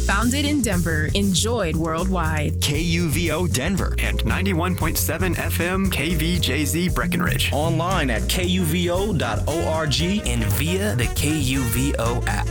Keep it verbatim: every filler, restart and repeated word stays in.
Founded in Denver, enjoyed worldwide. K U V O Denver and ninety-one point seven F M K V J Z Breckenridge. Online at K U V O dot org and via the K U V O app.